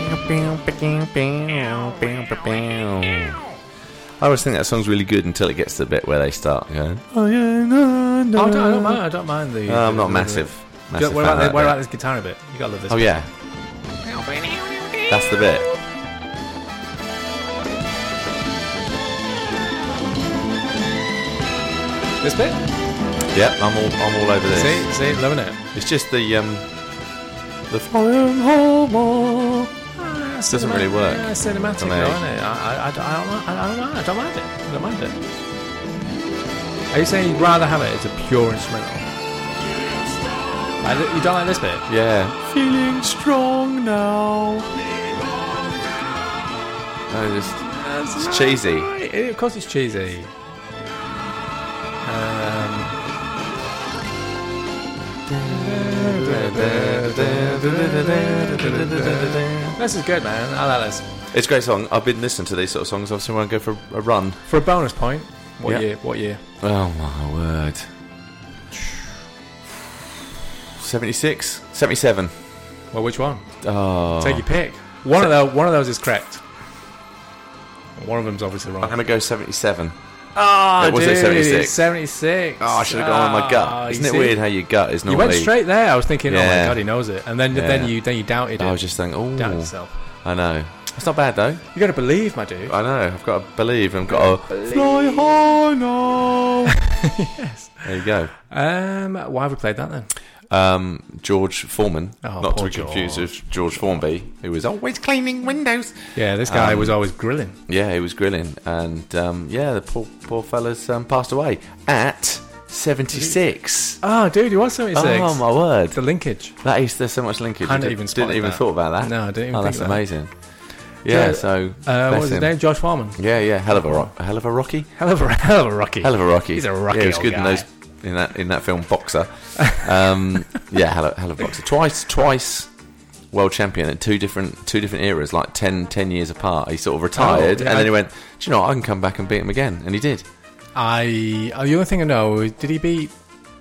I always think that song's really good until it gets to the bit where they start going. Oh yeah, no, no. I don't mind the. I'm not massive. What about this guitar bit? You gotta love this. Oh bit. yeah, that's the bit. This bit? Yep, I'm all over this. See, loving it. It's just the flying homo. Doesn't really work. Yeah, it's cinematic, though, isn't it? I don't mind it. I don't mind it. Are you saying you'd rather have it as a pure instrumental? You don't like this bit? Yeah. Feeling strong now. No, it's cheesy. Right. Of course it's cheesy. This is good, man. I like this. It's a great song. I've been listening to these sort of songs. Obviously, when I go for a run. For a bonus point, what Yeah. year? Oh my word. 76? 77. Well, which one? Oh. Take your pick. One of those is correct. One of them's obviously wrong. I'm going to go 77. Oh, was dude, it 76? It's 76. Oh, I should have gone with my gut. Isn't it weird how your gut is normally... You went straight there. I was thinking, oh my Yeah. God, he knows it. And then you doubted it. I was just thinking, oh. Doubted yourself. I know. It's not bad, though. You got to believe, my dude. I know. I've got to believe. I've got to fly high now. Yes. There you go. Why have we played that then? George Foreman, Oh, not to poor be confused George. with George Formby, who was always cleaning windows. Yeah, this guy was always grilling. Yeah, he was grilling, and the poor fella's passed away at 76. Oh, dude, he was 76. Oh my word! The linkage. There's so much linkage. Hadn't I even didn't spotted even that. thought about that. No, I didn't even Oh, think that's that. amazing. Yeah, so what bless was his him. name? Josh Foreman. Yeah, hell of a Rocky. Hell of a Rocky. Hell of a Rocky. He's a Rocky. Yeah, he was old good guy. in that film Boxer. Hell of a boxer. Twice world champion at two different eras, like 10 years apart. He sort of retired, yeah. and then he went, do you know what, I can come back and beat him again, and he did. The only thing I know is, did he beat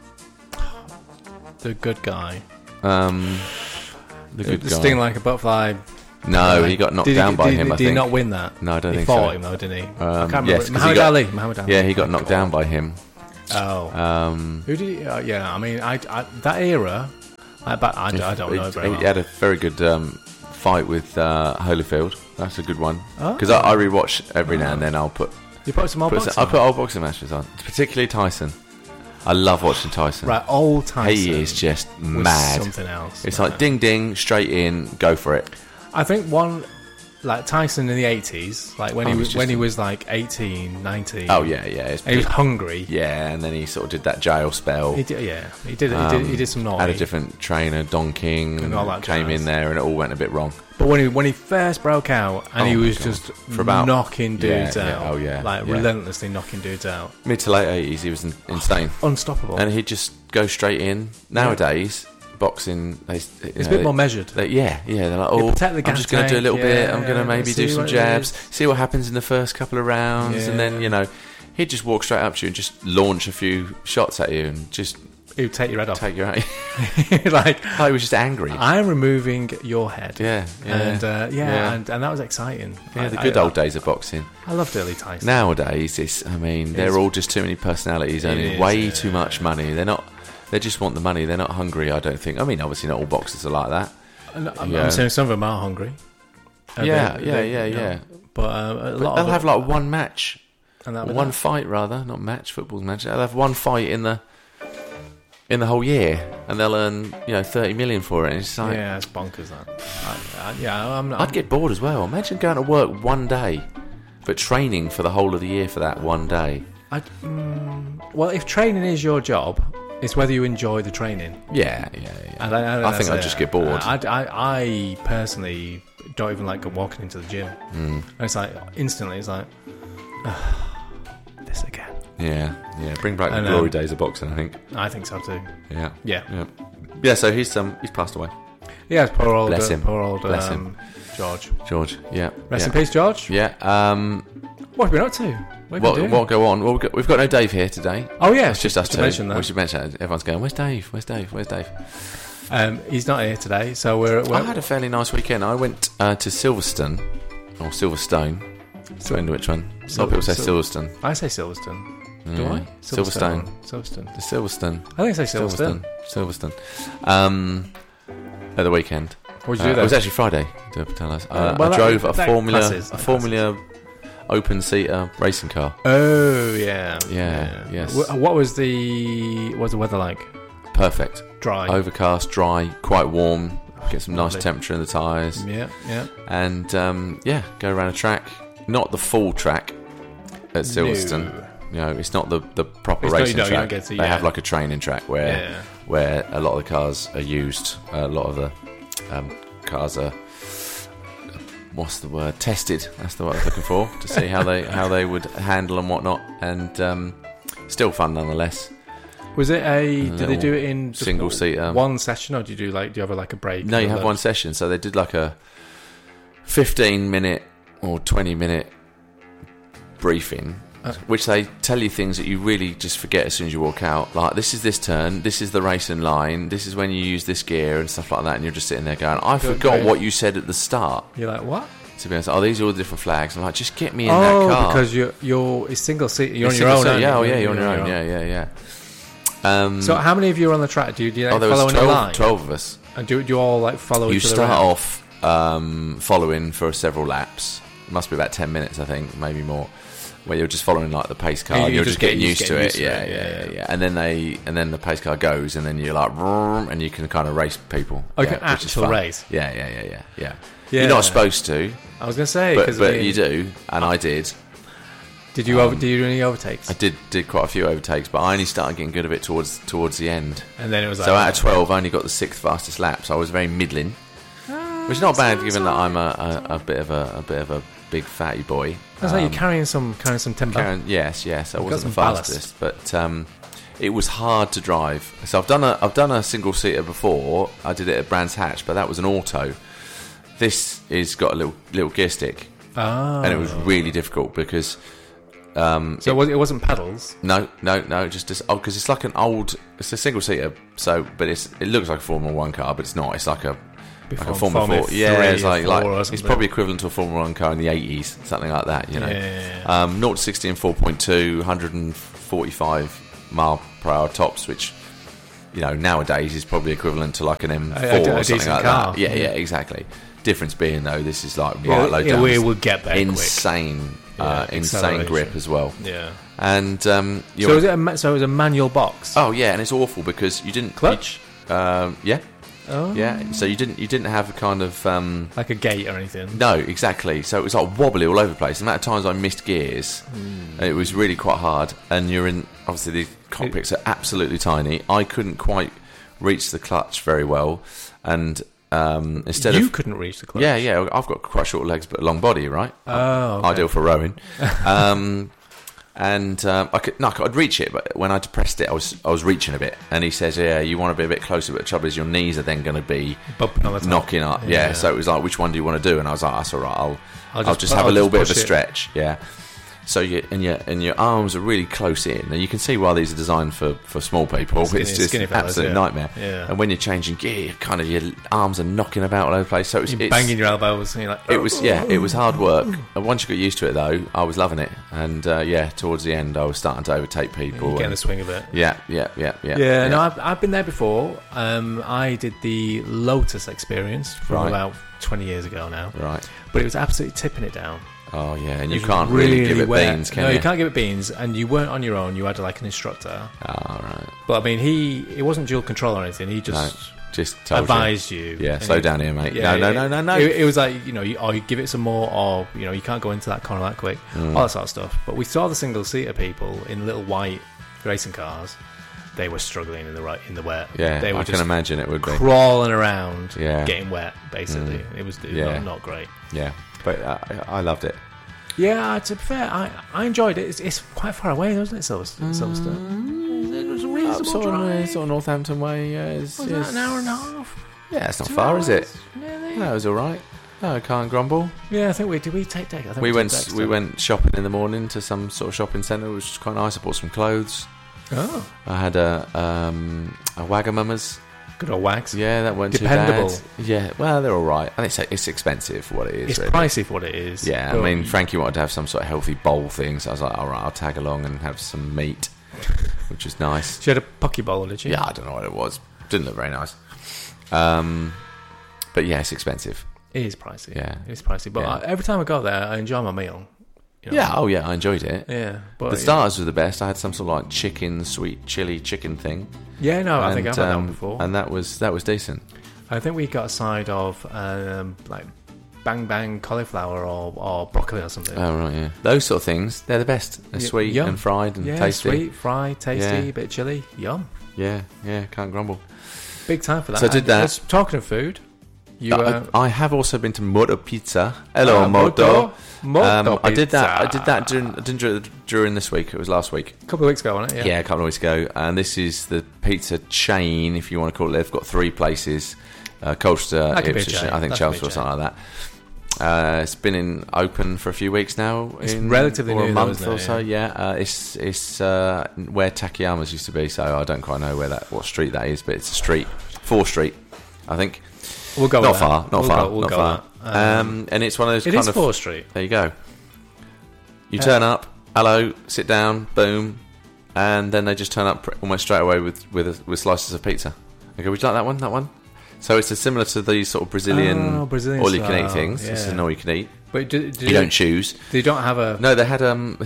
the good guy? The good guy. Sting like a butterfly. No, he got knocked down by him. I Did he think. not win that? No, I don't he think fought so. him though, didn't he? I can't remember. yes, 'cause Muhammad Ali. Yeah, he got knocked down by him. Oh. Who did he? Yeah, I mean, I that era. I don't know very well. He had a very good fight with Holyfield. That's a good one. Oh. Because I rewatch every now and then. I'll put You put some old boxing. I put old boxing matches on, particularly Tyson. I love watching Tyson. Right, old Tyson. He is just was mad. Something else. It's like ding ding, straight in, go for it. I think one. Like Tyson in the 80s, like when he was like 18, 19. Oh yeah, yeah. He was hungry. Yeah, and then he sort of did that jail spell. He did some naughty. Had a different trainer, Don King, And all that came jazz. in there, and it all went a bit wrong. But when he first broke out, and he Oh my was God. just For about- knocking dudes yeah, out. oh yeah, like yeah. relentlessly knocking dudes out. Mid to late 80s, he was insane, Unstoppable. and he'd just go straight in. Nowadays, boxing, It's a bit more measured. They're like, oh, protect the I'm just going to do a little gas tank, bit. I'm going to yeah, maybe see do some what it jabs, is. see what happens in the first couple of rounds, and then he'd just walk straight up to you and just launch a few shots at you and just He would take your head off. take you out. Like, He was just angry. I'm removing your head. Yeah. And and that was exciting. The good old days of boxing. I loved early Tyson. Nowadays, they're all just too many personalities earning way too much money. They just want the money. They're not hungry, I don't think. I mean, obviously, not all boxers are like that. I'm saying some of them are hungry. Yeah. But a lot They'll of have like one match, and that'll be one that. fight rather, not match. Football's match. They'll have one fight in the whole year, and they'll earn 30 million for it. And it's like, Yeah, it's bonkers. That. I'd get bored as well. Imagine going to work one day, but training for the whole of the year for that one day. Well, if training is your job, it's whether you enjoy the training. Yeah. And I think I'd just get bored. I personally don't even like walking into the gym. And it's like instantly, it's like this again. Yeah. Bring back the And, glory days of boxing, I think. I think so too. Yeah. So he's passed away. Yeah, it's poor old, Bless him. Bless George. George. Yeah. Rest in peace, George. Yeah. What have we been up to? What have we been doing? What go on? Well, we've got no Dave here today. Oh yeah, It's just us two. mention that. We should mention that. Everyone's going, where's Dave? Where's Dave? Where's Dave? He's not here today, so we're I had a fairly nice weekend. I went to Silverstone, or Silverstone. Depending which one. A lot of people say Silverstone. I say Silverstone. Do I? Silverstone. Silverstone. The Silverstone. I think I say Silverstone. Silverstone. At the weekend. What did you do It there? was actually Friday, to tell us. well, I drove a that Formula passes. open-seater racing car. Oh, yeah. Yes. What was the weather like? Perfect. Dry. Overcast, dry, quite warm. Get some nice Lovely. temperature in the tyres. Yeah. And, go around a track. Not the full track at Silverstone. No. You know, it's not the proper It's not- racing you don't track. get to- They have yeah. like a training track where a lot of the cars are used. A lot of the cars are, what's the word? Tested. That's the word I was looking for, to see how they would handle and whatnot. And still fun nonetheless. Was it did they do it in just single seater? one session, or do you have like a break? No, you or have lunch? one session. So they did like a 15-minute or 20-minute briefing, which they tell you things that you really just forget as soon as you walk out. Like, this is this turn, this is the racing line, this is when you use this gear and stuff like that. And you're just sitting there going, I forgot great. what you said at the start. You're like, what? To be honest, these are all the different flags. I'm like, just get me in that car. Because you're it's single seat. You're on It's your own. single seat, aren't yeah, you? you're on your own. Yeah. So how many of you are on the track? Do you there follow was in a line? 12 of us. And do you all like follow You each other start around? off following for several laps. It must be about 10 minutes, I think, maybe more. Where you're just following like the pace car, and you're just getting used to it. Yeah. And then the pace car goes, and then you're like, vroom, and you can kind of race people. Like yeah, an which is actual fun. race. Yeah. Yeah. You're not supposed to, I was gonna say, but because you do, and I did. Did you did you do any overtakes? I did quite a few overtakes, but I only started getting good at it towards the end. And then it was like, So out of 12, I only got the 6th fastest lap. So I was very middling, which is not bad given that I'm a bit of a big fatty boy. That's like you're carrying some timber. Yes, I wasn't the some ballast. fastest, but it was hard to drive. So I've done a single seater before. I did it at Brands Hatch, but that was an auto. This is got a little gear stick, and it was really difficult because. So it wasn't pedals. No, just because it's like it's a single seater. So, but it looks like a Formula 1 car, but it's not. It's like a Formula 4. Yeah, it's like it's probably equivalent to a Formula 1 car in the 80s, something like that. You know, 0 to 60 in 4.2, 145 mile per hour tops, which nowadays is probably equivalent to like an M4 or something like car. that. Yeah, exactly. Difference being though, this is like low down. It will get there insane. quick. Insane grip as well. Yeah. And so it was a manual box. Oh yeah, and it's awful because you didn't clutch. Yeah. Oh. Yeah. So you didn't have a kind of like a gate or anything. No, exactly. So it was like wobbly all over the place. The amount of times I missed gears, it was really quite hard. And you're in obviously the cockpits are absolutely tiny. I couldn't quite reach the clutch very well, and instead you couldn't reach the clutch. Yeah, I've got quite short legs but a long body, right? Oh, okay. Ideal for rowing. I'd reach it, but when I depressed it, I was reaching a bit. And he says, "Yeah, you want to be a bit closer, but the trouble is your knees are then going to be bumping on the top. knocking up." Yeah, so it was like, which one do you want to do? And I was like, "That's all right. I'll just have I'll a little just bit of a push it." stretch." Yeah. So your arms are really close in, and you can see why these are designed for small people. It's just an fellas, absolute nightmare. Yeah. And when you're changing gear, kind of your arms are knocking about all over the place. So it's banging your elbows, and you're like, it was hard work. And once you got used to it, though, I was loving it. And towards the end, I was starting to overtake people. You're getting the swing of it. Yeah. No, I've been there before. I did the Lotus experience from about 20 years ago now. Right. But it was absolutely tipping it down. Oh yeah, and you can't really give it beans, can you? No, you can't give it beans, and you weren't on your own. You had like an instructor. Oh right. But I mean, it wasn't dual control or anything. He just told advised you. Yeah, slow down here, mate. Yeah, no. It was like you give it some more, or you can't go into that corner that quick. All that sort of stuff. But we saw the single seater people in little white racing cars. They were struggling in the wet. Yeah, they were I can imagine it would be crawling around, Yeah. getting wet. Basically, it was not great. Yeah, but I loved it. Yeah, to be fair, I enjoyed it. It's quite far away, wasn't it, Silverstone? It was a reasonable drive. Sort of Northampton way. Was that an hour and a half? Yeah, it's not 2 far, hours? is it? Nearly. No, it was all right. No, I can't grumble. Yeah, I think did we take Dex? I think We took Dex, went shopping in the morning to some sort of shopping centre, which was quite nice. I bought some clothes. Oh. I had a Wagamama's Good old Wags. Yeah, that weren't dependable. Too bad. Yeah, well, they're all right, and it's expensive for what it is. It's really. pricey for what it is. Yeah, I mean, Frankie wanted to have some sort of healthy bowl thing, so I was like, all right, I'll tag along and have some meat, which is nice. She had a poke bowl, did she? Yeah, I don't know what it was. Didn't look very nice. But yeah, it's expensive. It is pricey. Yeah, it's pricey. But every time I go there, I enjoy my meal. You know? Yeah, oh yeah, I enjoyed it. Yeah, but the starters were the best. I had some sort of like chicken, sweet chili chicken thing. Yeah, no, I think I've had that one before, and that was decent. I think we got a side of like bang bang cauliflower or broccoli or something. Oh right, yeah, those sort of things. They're the best. They're sweet and fried and tasty. Sweet, fried, tasty, bit chilly, yum. Yeah, can't grumble. Big time for that. So I did that. Talking of food, I have also been to Moto Pizza. Hello, Moto. I did that during this week. It was last week. A couple of weeks ago, wasn't it? Yeah, a couple of weeks ago. And this is the pizza chain, if you want to call it. They've got 3 places: Colchester, Ipswich, I think Chelmsford or something like that. It's been open for a few weeks now. It's relatively new, a month or so. Yeah, it's where Takayama's used to be. So I don't quite know what street that is, but it's a street, 4th Street, I think. We'll go. Not far. And it's one of those. It is 4th Street. There you go. You turn up, hello, sit down, boom, and then they just turn up almost straight away with slices of pizza. They go, would you like that one? That one. So it's similar to these sort of Brazilian all you can eat things. Yeah. This is an all you can eat. But you don't choose. They don't have a. No, they had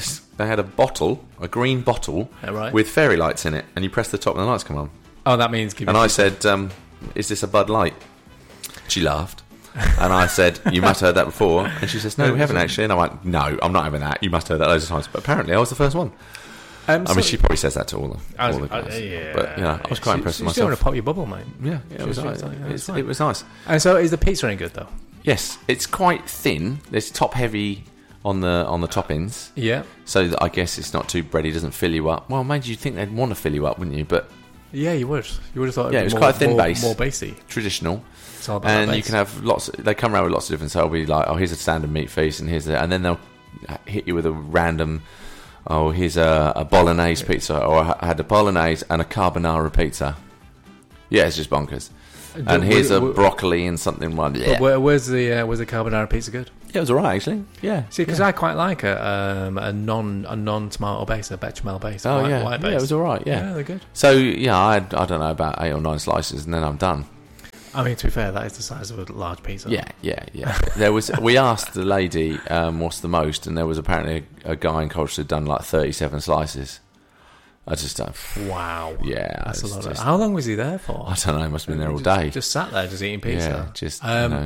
a bottle, a green bottle, with fairy lights in it, and you press the top and the lights come on. Oh, that means. And I said, "Is this a Bud Light?" She laughed, and I said, "You must have heard that before." And she says, "No, we haven't actually." And I went, "No, I'm not having that. You must have heard that loads of times." But apparently, I was the first one. I mean, she probably says that to all the guys. Yeah, but I was quite impressed with myself. You're going to pop your bubble, mate. Yeah, it was nice. It was nice. And so, is the pizza any good though? Yes, it's quite thin. It's top heavy on the toppings. Yeah. So that I guess it's not too bready. Doesn't fill you up. Well, maybe you'd think they'd want to fill you up, wouldn't you? But yeah, you would. You would have thought. Yeah, it was quite a thin base, more basey, traditional. It's all about and you can have lots. They come around with lots of different. So it'll be like, oh, here's a standard meat feast, and and then they'll hit you with a random. Oh, here's a bolognese pizza, or I had a bolognese and a carbonara pizza. Yeah, it's just bonkers. And here's a broccoli and something one. Yeah. Was the carbonara pizza good? Yeah, it was alright actually. Yeah, see, because I quite like a non tomato base, a bechamel base. Oh white base. Yeah, it was alright. Yeah, they're good. So yeah, I don't know, about 8 or 9 slices, and then I'm done. I mean, to be fair, that is the size of a large pizza. Yeah. We asked the lady what's the most, and there was apparently a guy in Colchester who'd done like 37 slices. I just don't. Wow. Yeah, that's a lot. How long was he there for? I don't know. He must have been there all day. Just sat there, just eating pizza. Yeah, just. You know.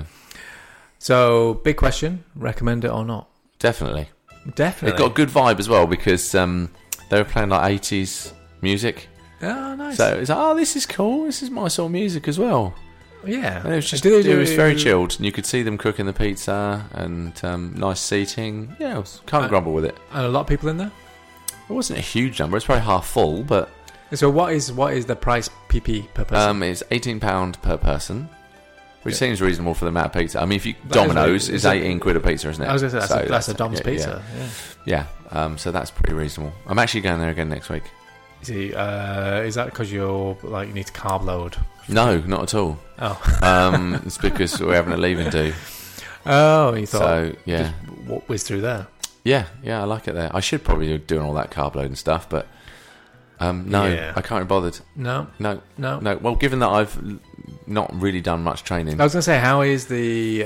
So, big question: recommend it or not? Definitely. It got a good vibe as well because they were playing like 80s music. Oh, nice. So it's like, this is cool. This is my sort of music as well. Yeah, and it was very chilled, and you could see them cooking the pizza and nice seating. Yeah, can't grumble with it. And a lot of people in there. It wasn't a huge number. It's probably half full, but. So what is the price PP per person? It's £18 per person, which seems reasonable for the amount of pizza. I mean, if you Domino's is 18 quid a pizza, isn't it? I was going to say that's a Dom's pizza. Yeah. So that's pretty reasonable. I'm actually going there again next week. Is that because you need to carb load? No, not at all. Oh. It's because we're having a leave-in do. Oh, you thought? So yeah, what whiz through there? Yeah, I like it there. I should probably be doing all that carb load and stuff, but I can't be bothered. No. Well, given that I've not really done much training, I was going to say, how is the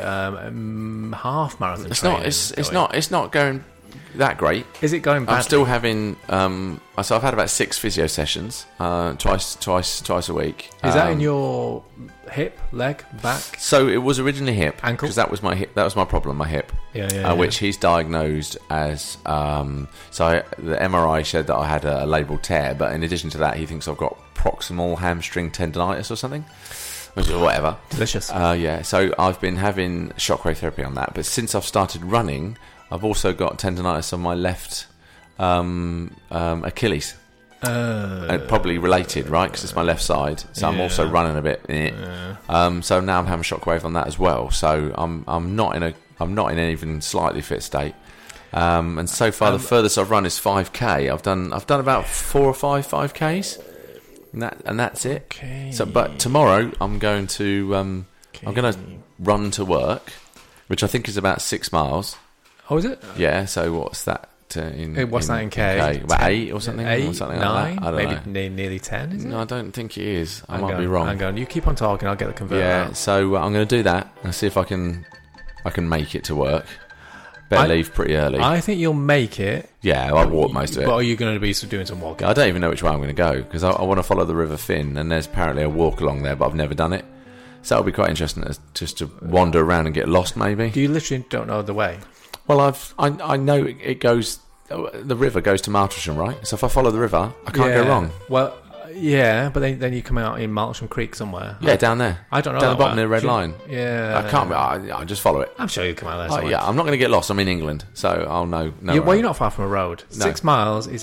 half marathon? It's not going that great. Is it going badly? I'm still having so I've had about 6 physio sessions, twice a week. Is that in your hip, leg, back? So it was originally hip, ankle, because that was my hip. That was my problem, my hip. Which he's diagnosed as. So the MRI showed that I had a labral tear, but in addition to that, he thinks I've got proximal hamstring tendonitis or something. Which is whatever. Delicious. So I've been having shockwave therapy on that, but since I've started running, I've also got tendonitis on my left Achilles. Probably related, right? Because it's my left side, so I'm also running a bit. So now I'm having shockwave on that as well. So I'm not in an even slightly fit state. And so far, the furthest I've run is 5k. I've done about 4 or 5 5ks. and that's it. Okay. So, but tomorrow I'm going to I'm going to run to work, which I think is about 6 miles. Oh, is it? Yeah. So what's that? What's that in K? About 8 or something? 8, or something 9? like that. I don't know. Maybe nearly 10, is it? No, I don't think it is. I might be wrong. Hang on. You keep on talking, I'll get the converter out. So I'm going to do that and see if I can make it to work. Better leave pretty early. I think you'll make it. Yeah, I'll walk most of it. But are you going to be doing some walking? I don't even know which way I'm going to go, because I want to follow the River Finn, and there's apparently a walk along there, but I've never done it. So it'll be quite interesting just to wander around and get lost, maybe. You literally don't know the way? Well, I know it goes... The river goes to Martlesham, right? So if I follow the river, I can't go wrong. Well, yeah, but then you come out in Martlesham Creek somewhere. Yeah, down there. I don't know. Down the bottom of the red line. Yeah. I can't... I'll just follow it. I'm sure you'll come out there somewhere. Yeah, I'm not going to get lost. I'm in England, so I'll know. Well, you're not far from a road. No. 6 miles is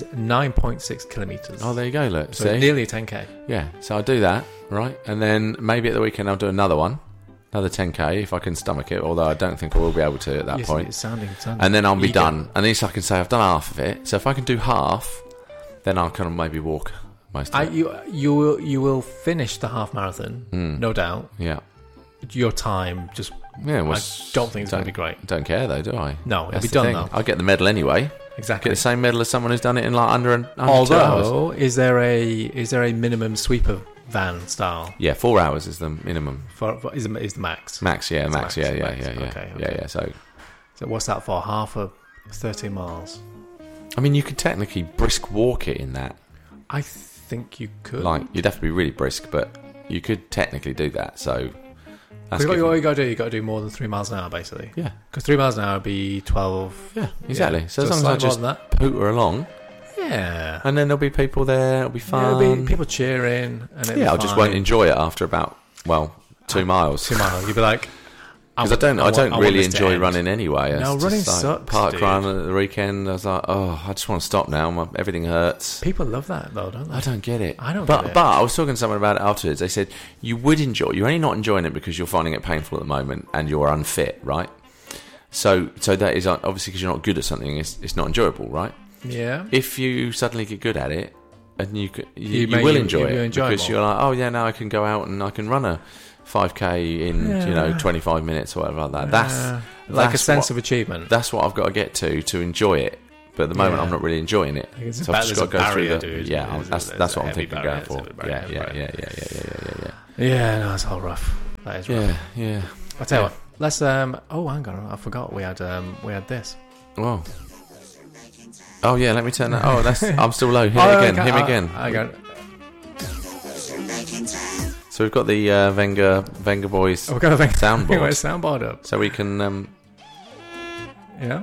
9.6 kilometres. Oh, there you go, look. So see? It's nearly a 10k. Yeah, so I'll do that, right? And then maybe at the weekend I'll do another one. Another 10k if I can stomach it, although I don't think I will be able to at that point. It's sounding and then I'll be done. And at least I can say I've done half of it. So if I can do half, then I'll kind of maybe walk most of it. You will finish the half marathon, no doubt. Yeah. Your time just... I don't think it's going to be great. Don't care though, do I? No, it'll be done though. I'll get the medal anyway. Exactly. Get the same medal as someone who's done it in like under 2 hours. Although, is there a minimum sweeper van style? Yeah, 4 hours is the minimum. Is the max? Max, yeah, max. Okay. Yeah. So what's that for? Half of 13 miles? I mean, you could technically brisk walk it in that. I think you could. Like, you'd have to be really brisk, but you could technically do that, so... What you got to do more than 3 miles an hour, basically. Yeah. Because 3 miles an hour would be 12... Yeah, exactly. So as long as I just pooter along... Yeah. And then there'll be people there, it'll be fun. Yeah, there'll be people cheering. And I just won't enjoy it after about, 2 miles. 2 miles. You'll be like... Because I don't really enjoy running anyway. No, running sucks, park run at the weekend. I was like, I just want to stop now. Everything hurts. People love that though, don't they? I don't get it. I don't get it. But I was talking to someone about it afterwards. They said, you would enjoy... You're only not enjoying it because you're finding it painful at the moment and you're unfit, right? So that is obviously because you're not good at something, it's not enjoyable, right? Yeah. If you suddenly get good at it, and you will enjoy it because you're like, now I can go out and I can run a 5k in 25 minutes or whatever like that. That's a sense of achievement. That's what I've got to get to enjoy it. But at the moment, I'm not really enjoying it. So I've just got to go through the... Yeah, that's what I'm thinking of going for. Yeah. Yeah, no, it's all rough. That is rough. Yeah. I'll tell you what. Let's... hang on. I forgot we had this. Whoa. Oh, yeah, let me turn that... I'm still low. Hit me again. I got... So we've got the Venga Boys we've got a soundboard. soundboard up. So we can... yeah?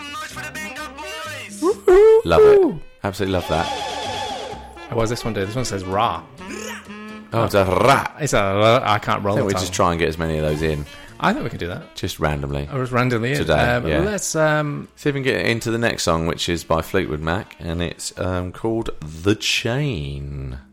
Love it. Absolutely love that. What does this one do? This one says Ra. Oh, it's a rat. I can't roll. I think we just try and get as many of those in. I think we can do that. Just randomly. Or just randomly today. Let's see if we can get into the next song, which is by Fleetwood Mac, and it's called The Chain.